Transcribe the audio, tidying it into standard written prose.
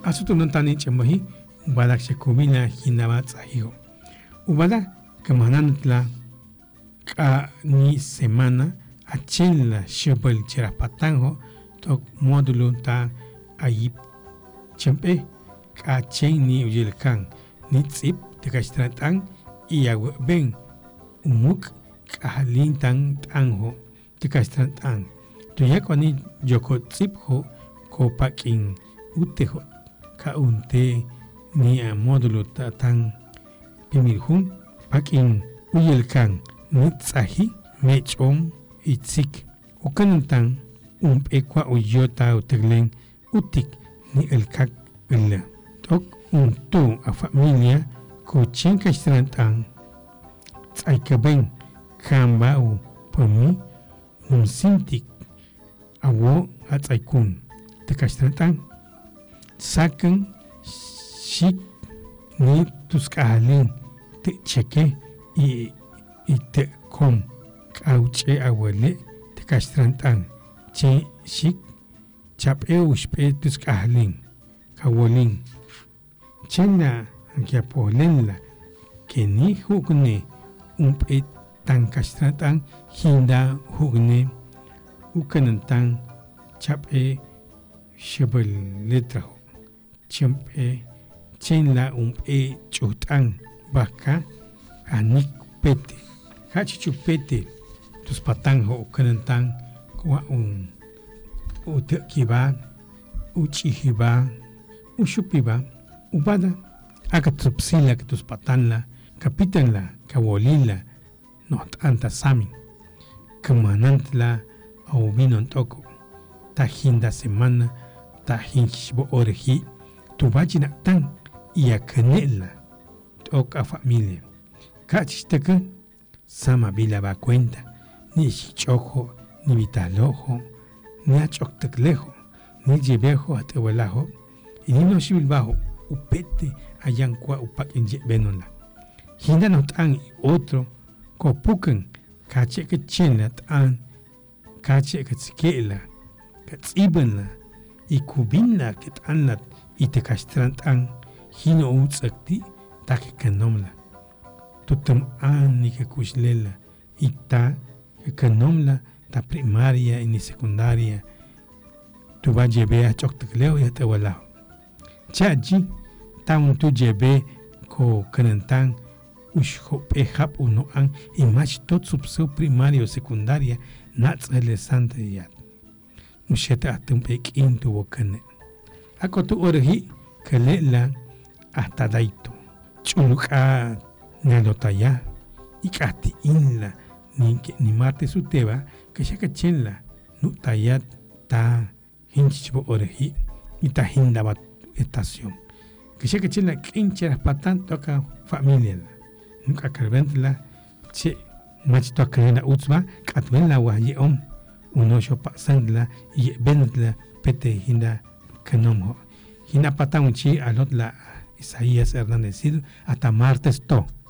asutunan tani chamahi ubada shekubina hinaba tsahigo ubada kamanantla ka ni semana achela shebel cherapatango tok módulo ta ayip chempe ka chen ni uyelkan ni tsip tekashtratan iyawe ben umuk kahalintan tanho tekashtratan tuyakoni yoko tsip ho ko pakin uteho ka unte ni a módulo ta tan pimirhun pakin uyelkan ni tsahi mechom itzik ukanantan ekwa uyota uteglen utik ni elkak illa tok untu a familia ko chinka strantan tsaikaben kamba u pomi sintik awo a tsaikun tekastrantan sakan shik ni tuskahalin te cheke i te kom kauche awale tekastrantan che shik chap ushpe tuskahalin kawolin chena ankiapolenla keni hugne umpe tan kastratan hinda hugne ukanantan chap shebel letra chempe chenla umpe chutan baka anik pete hachi chupete tus patang ho ukanantan kwa utekiba uchihiba ushupiba ubada akatrupsila que tus patanla kapitanla kawolila not anta sami kamanantla au vinon toko tahinda semana tahinchbo oreji tubachina tan y akanela toka familia kachistaka sama bila ba cuenta ni chichojo ni vitalojo ni achokteklejo ni llevejo atewelajo y ni no shibilbajo upete ayankwa upak inje benonla hinda no tan otro kopukan kache ke chenla tan kache ke tsikela ke tsibenla y kubinla ke tanla y te kastran tan hino utsakti take kanomla tutum ani ke kushlela y ta kanomla ta primaria y ni secundaria tu va lleve a choktekleo y atewelajo chaji taun tu jebe ko kanantan ushho pehap uno an imach tot subso primario secundaria natsele santayat usheta atum pekin tu wokane ako tu orhi kalela hasta daito chuluka nalotaya ikati inla ni mate suteba que shaka chenla nutayat ta hinchbo orhi ita hindabat estación que se que chela quincheras patan toca familia nunca carventla che mach toca na utzba katwen la wa yeom uno sho pasandla y benetla pete hinda kanomho hina patan chi alot la Isaías Hernández hasta martes to